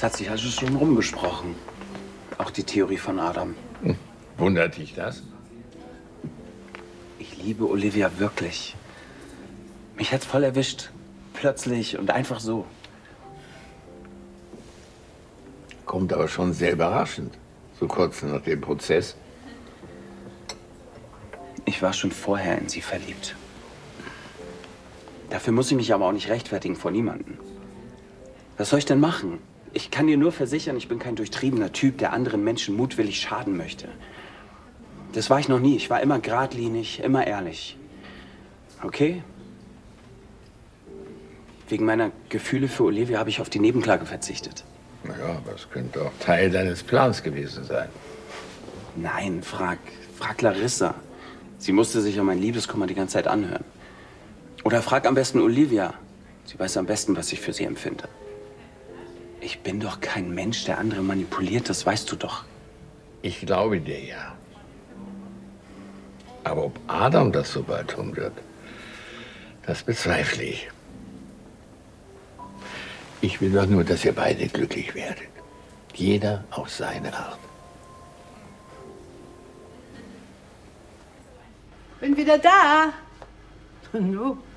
hat sich also schon rumgesprochen. Auch die Theorie von Adam. Wundert dich das? Ich liebe Olivia wirklich. Mich hat's voll erwischt. Plötzlich und einfach so. Kommt aber schon sehr überraschend. So kurz nach dem Prozess. Ich war schon vorher in sie verliebt. Dafür muss ich mich aber auch nicht rechtfertigen vor niemandem. Was soll ich denn machen? Ich kann dir nur versichern, ich bin kein durchtriebener Typ, der anderen Menschen mutwillig schaden möchte. Das war ich noch nie. Ich war immer geradlinig, immer ehrlich. Okay? Wegen meiner Gefühle für Olivia habe ich auf die Nebenklage verzichtet. Naja, aber es könnte auch Teil deines Plans gewesen sein. Nein, frag Larissa. Sie musste sich ja mein Liebeskummer die ganze Zeit anhören. Oder frag am besten Olivia. Sie weiß am besten, was ich für sie empfinde. Ich bin doch kein Mensch, der andere manipuliert, das weißt du doch. Ich glaube dir ja. Aber ob Adam das so bald tun wird, das bezweifle ich. Ich will doch nur, dass ihr beide glücklich werdet. Jeder auf seine Art. Bin wieder da. Nu.